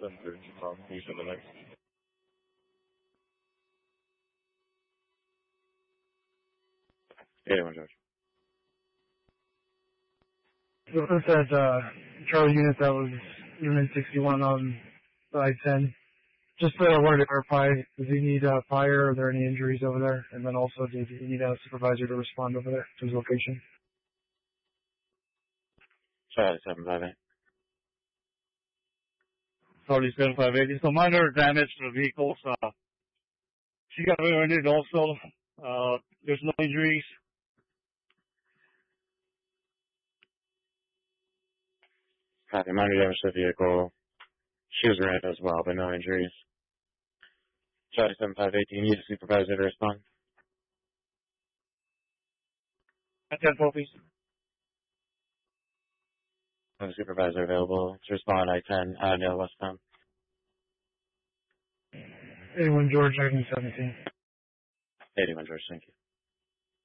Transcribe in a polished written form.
Center, please for the next. 81 George. So this is Charlie unit that was Unit 61 on the I-10. Just wanted to clarify, does he need fire? Are there any injuries over there? And then also, does he need a supervisor to respond over there to his location? Charlie 758. Charlie 758. So minor damage to the vehicles. She got rear-ended also. There's no injuries. Copy. Minor damage to the vehicle. She was rear-ended as well, but no injuries. Charlie 758, do you need a supervisor to respond? I-10 please. No supervisor available to respond. I-10, Avondale westbound. 81 George, 17. 81 George, thank you.